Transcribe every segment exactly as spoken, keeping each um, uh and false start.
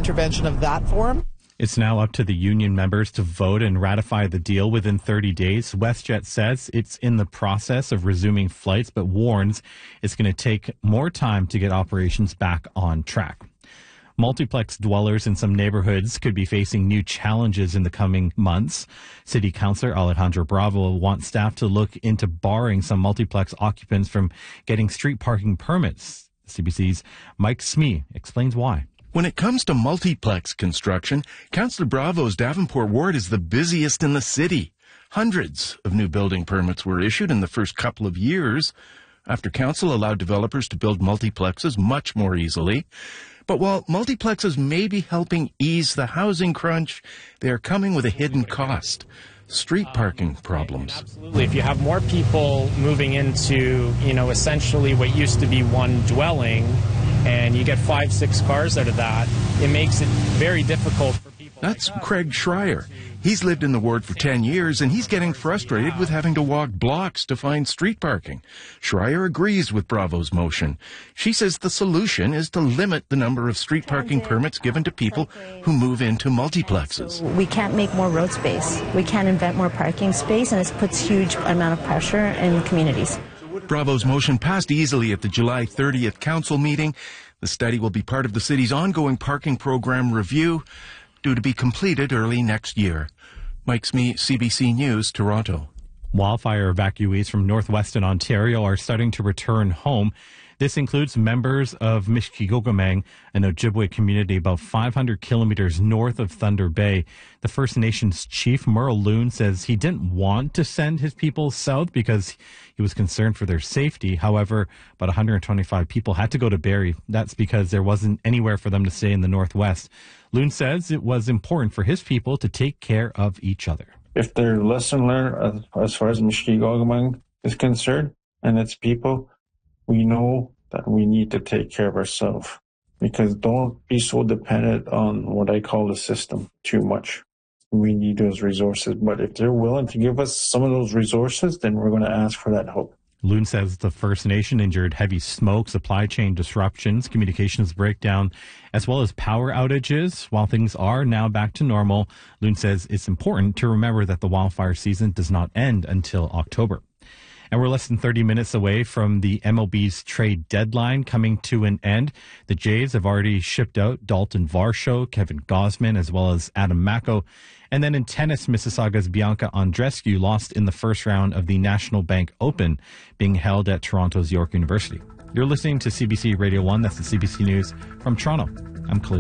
intervention of that form. It's now up to the union members to vote and ratify the deal within thirty days. WestJet says it's in the process of resuming flights, but warns it's going to take more time to get operations back on track. Multiplex dwellers in some neighborhoods could be facing new challenges in the coming months. City Councillor Alejandro Bravo wants staff to look into barring some multiplex occupants from getting street parking permits. C B C's Mike Smee explains why. When it comes to multiplex construction, Councillor Bravo's Davenport ward is the busiest in the city. Hundreds of new building permits were issued in the first couple of years after council allowed developers to build multiplexes much more easily. But while multiplexes may be helping ease the housing crunch, they are coming with a hidden cost. Street parking problems. Absolutely. If you have more people moving into, you know, essentially what used to be one dwelling, and you get five, six cars out of that, it makes it very difficult for people. That's like Craig Schreier. He's lived in the ward for ten years, and he's getting frustrated with having to walk blocks to find street parking. Schreier agrees with Bravo's motion. She says the solution is to limit the number of street parking permits given to people who move into multiplexes. We can't make more road space. We can't invent more parking space, and it puts huge amount of pressure in communities. Bravo's motion passed easily at the July thirtieth council meeting. The study will be part of the city's ongoing parking program review, due to be completed early next year. Mike Smee, C B C News, Toronto. Wildfire evacuees from northwestern Ontario are starting to return home. This includes members of Mishkigogomang, an Ojibwe community about five hundred kilometers north of Thunder Bay. The First Nations chief, Merle Loon, says he didn't want to send his people south because he was concerned for their safety. However, about one hundred twenty-five people had to go to Barrie. That's because there wasn't anywhere for them to stay in the northwest. Loon says it was important for his people to take care of each other. If their lesson learned as far as Mishkigogomang is concerned and its people, we know that we need to take care of ourselves, because don't be so dependent on what I call the system too much. We need those resources, but if they're willing to give us some of those resources, then we're going to ask for that help. Loon says the First Nation endured heavy smoke, supply chain disruptions, communications breakdown, as well as power outages. While things are now back to normal, Loon says it's important to remember that the wildfire season does not end until October. And we're less than thirty minutes away from the M L B's trade deadline coming to an end. The Jays have already shipped out Dalton Varsho, Kevin Gausman, as well as Adam Macko. And then in tennis, Mississauga's Bianca Andreescu lost in the first round of the National Bank Open, being held at Toronto's York University. You're listening to C B C Radio one. That's the C B C News from Toronto. I'm Khalil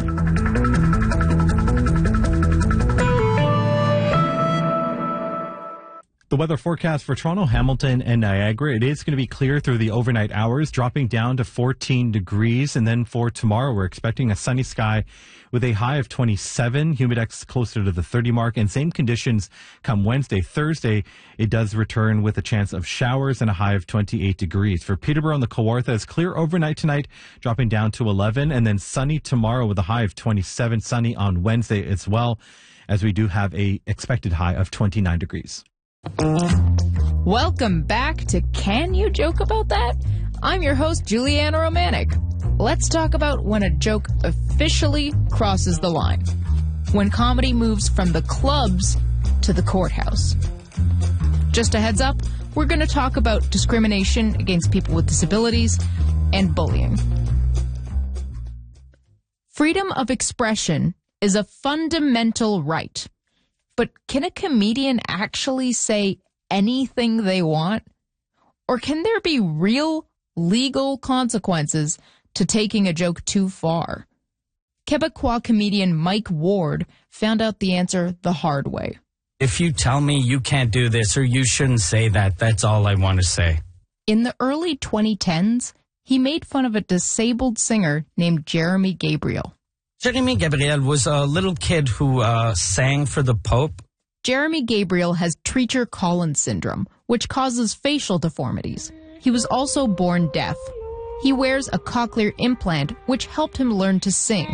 Hassanali. The weather forecast for Toronto, Hamilton, and Niagara. It is going to be clear through the overnight hours, dropping down to fourteen degrees. And then for tomorrow, we're expecting a sunny sky with a high of twenty-seven. Humidex closer to the thirty mark. And same conditions come Wednesday. Thursday, it does return with a chance of showers and a high of twenty-eight degrees. For Peterborough and the Kawartha, it's clear overnight tonight, dropping down to eleven. And then sunny tomorrow with a high of twenty-seven. Sunny on Wednesday as well, as we do have a expected high of twenty-nine degrees. Welcome back to Can You Joke About That? I'm your host, Juliana Romanek. Let's talk about when a joke officially crosses the line. When comedy moves from the clubs to the courthouse. Just a heads up, we're going to talk about discrimination against people with disabilities and bullying. Freedom of expression is a fundamental right. But can a comedian actually say anything they want? Or can there be real legal consequences to taking a joke too far? Quebecois comedian Mike Ward found out the answer the hard way. If you tell me you can't do this or you shouldn't say that, that's all I want to say. In the early twenty tens, he made fun of a disabled singer named Jeremy Gabriel. Jeremy Gabriel was a little kid who uh, sang for the Pope. Jeremy Gabriel has Treacher Collins syndrome, which causes facial deformities. He was also born deaf. He wears a cochlear implant, which helped him learn to sing.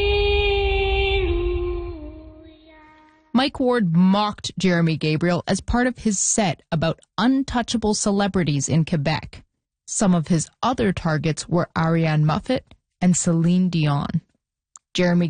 Mike Ward mocked Jeremy Gabriel as part of his set about untouchable celebrities in Quebec. Some of his other targets were Ariane Moffat and Celine Dion. Jeremy